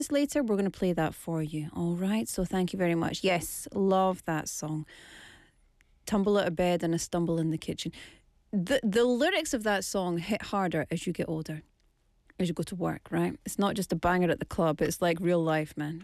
Later, we're going to play that for you. All right. So thank you very much. Yes, love that song. Tumble out of bed and a stumble in the kitchen. The lyrics of that song hit harder as you get older, as you go to work, right? It's not just a banger at the club. It's like real life, man.